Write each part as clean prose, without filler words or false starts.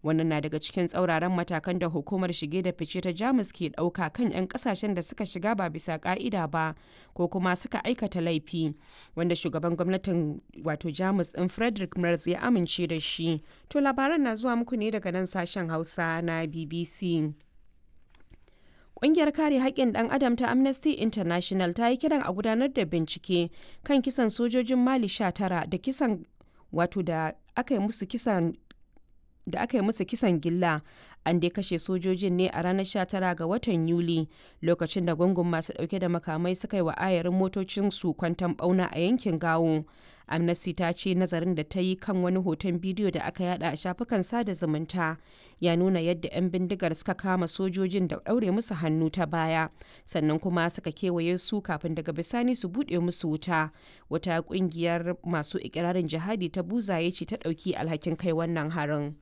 Wannan na daga cikin tsauraran matakan da hukumar shige da fice ta Jamus ke ɗauka kan 'yan ƙasashen da suka shiga ba bisa ƙa'ida ba ko kuma suka aikata laifi, wanda shugaban gwamnatin wato Jamus ɗin Friedrich Merz ya amince da shi. To labaran na zuwa muku ne daga nan sashen Hausa na BBC. Ƙungiyar kare haƙƙin ɗan adam ta Amnesty International ta yi kiran a gudanar da bincike kan kisan sojojin Mali 19 da kisan wato da aka yi musu kisan gilla. An dai kashe sojojin ne a ranar 19 ga watan Yuli, lokacin da gungun masu ɗauke da makamai suka yi wa ayarin motocinsu kwanton ɓauna a yankin Gawo. Amnesty ta ce nazarin da ta yi kan wani hoton bidiyo da aka yada a shafukan sada zumunta ya nuna yadda 'yan bindigar suka kama sojojin da ɗaure musu hannu ta baya, sannan kuma suka kewaye su kafin daga bisani su buɗe musu wuta. Wata ƙungiyar masu ikirarin jihadi ta Buzaye ce ta ɗauki alhakin kai wannan harin.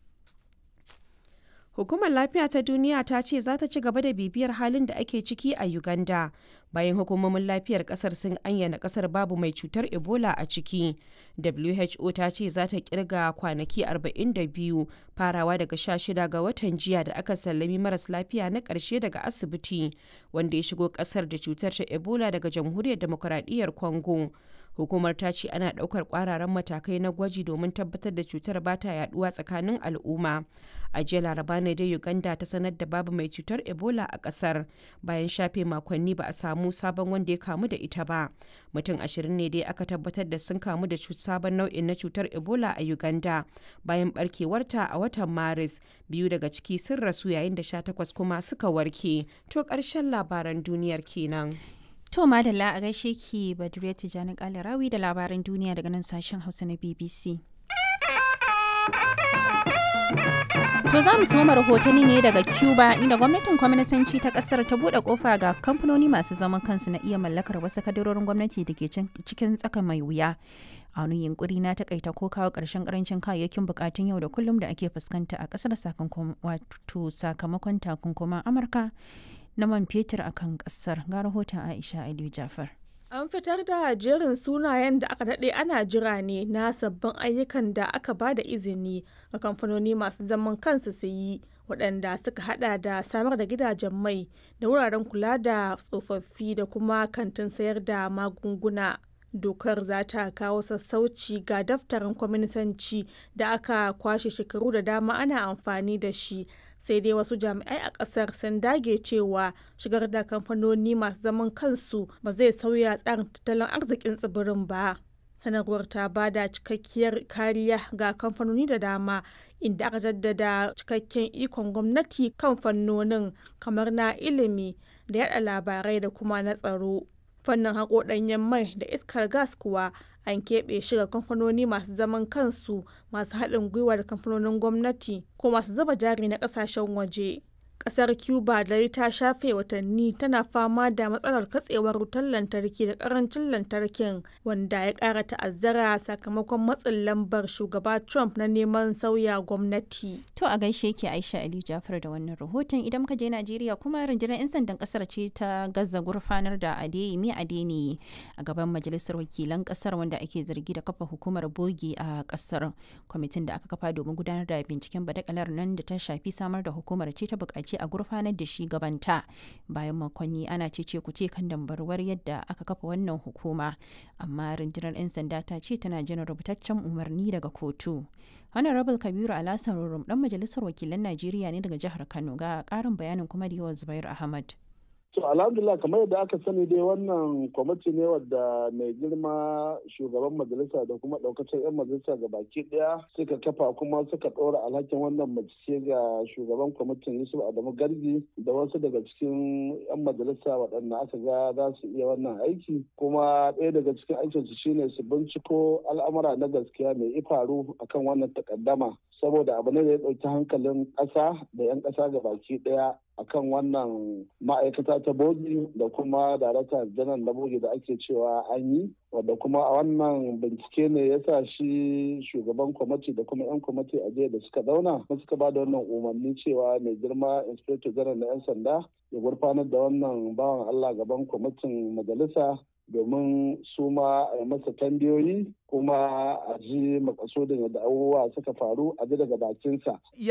Hukumar Lafiya ta Duniya ta ce za ta ci gaba da bibiyar halin da ake ciki a Uganda bayan hukumomin lafiyar kasar sun ayyana kasar babu mai cutar Ebola a ciki. WHO ta ce za ta kirga kwanaki 42 farawa daga 16 ga watan jiya da aka sallami maras lafiya na ƙarshe daga asibiti wanda ya shigo kasar da cutar ta Ebola daga Jamhuriyar Demokuraɗiyyar Congo. Hukumar ta ce ana ɗaukar ƙwararan matakai na gwaji domin tabbatar da cutar ba ta yaduwa tsakanin al'umma. A jiya Laraba ne dai Uganda ta sanar da babu mai cutar Ebola a ƙasar bayan shafe makonni ba a samu sabon wanda ya kamu da ita ba. Mutum 20 ne dai aka tabbatar da sun kamu da sabon nau'in na cutar Ebola a Uganda bayan barkewarta a watan Maris. 2 daga ciki sun rasu yayin da 18 kuma suka warke. To ƙarshen labaran duniyar kenan. To madalla a gaishe ki Badriya Tijani Kalarawi da labaran duniya daga nan sashen Hausa na BBC. To za mu soma rahotanni ne daga Cuba inda gwamnatin kwaminisanci ta kasar ta bude kofa ga kamfanoni masu zaman kansu na iya mallakar wasu kadarorin gwamnati da ke cikin tsaka mai wuya. A wani yunkuri na takaita ko kawo ƙarshen ƙarancin kayayyakin bukatun yau da kullum da ake fuskanta a ƙasar sakamakon takunkuman Amurka na man fetur a kan ƙasar. Ga rahoton Aisha Aliyu Jafar. An fitar da jerin sunayen da aka daɗe ana jira ne na sabbin ayyukan da aka ba da izini ga kamfanoni masu zaman kansu su yi, waɗanda suka hada da samar da gidajen mai da wuraren kula da tsofaffi da kuma kantin sayar da magunguna. Dokar za ta kawo sassauci ga daftarin kwaminisanci da aka kwashe shekaru da dama ana amfani da shi. Sai dai wasu jami'ai a kasar sun dage cewa shigar da kamfanoni masu zaman kansu ba zai sauya tsarin tattalin arzikin tsibirin ba. Sanarwar ta ba da cikakkiyar kariya ga kamfanoni da dama, inda aka jaddada cikakken ikon gwamnati kan fannonin kamar na ilimi da yada labarai da kuma na tsaro. Fannin haƙo ɗanyen mai da iskar gas kuwa an keɓe shi ga kamfanoni masu zaman kansu, masu haɗin gwiwa da kamfanonin gwamnati ko masu zuba jari na ƙasashen waje. Ƙasar Cuba dai ta shafe watanni tana fama da matsalar katsewar wutar lantarki da ƙarancin lantarkin, wanda ya ƙara ta'azzara sakamakon matsin lambar shugaba Trump na neman sauya gwamnati. To a gaishe ki Aisha Ali Jafar da wannan rahoton. Idan muka je Najeriya kuma rundunar 'yan sandan ƙasar ce ta gaza gurfanar da Adeyemi Adeniyi a gaban majalisar wakilan ƙasar, wanda ake zargi da kafa hukumar bogi a ƙasar. Kwamitin da aka kafa domin gudanar da binciken badakalar nan da ta shafi samar da hukumar ce ta buƙaci a gurfanar da shi gabanta bayan makonni ana cece kuce kan dambarwar yadda aka kafa wannan hukuma, amma rundunar 'yan sanda ta ce tana jiran rubutaccen umarni daga kotu. Honorable Kabiru Alhassan Rurum dan majalisar wakilan Najeriya ne daga jihar Kano, ga karin bayanin kuma da yawan Zubair Ahmad. To alhamdulillah, kamar yadda aka sani dai wannan kwamiti ne wadda mai girma shugaban majalisa da kuma daukacin 'yan majalisa ga baki daya suka kafa kuma suka ɗora alhakin wannan mace ga shugaban kwamitin Yusuf Adamu Gargi da wasu daga cikin 'yan majalisa waɗanda aka ga za su iya wannan aiki. Kuma ɗaya daga cikin aikinsu shine su binciko al'amura na gaskiya mai ifaru akan wannan takaddama, saboda abu ne da ya ɗauki hankalin ƙasa da 'yan ƙasa ga baki daya akan wannan ma'aikata ta bogi da kuma darakta janar na bogi da ake cewa an yi, wadda kuma a wannan bincike ne ya sa shi shugaban kwamiti da kuma 'yan kwamiti a jiya da suka zauna suka ba da wannan umarni cewa mai girma inspector janar na 'yan sanda ya gurfanar da wannan bawan Allah gaban kwamitin majalisa domin su ma a yi masa tambayoyi kuma a ji makasudin yadda abubuwa suka faru a ji daga bakinsa.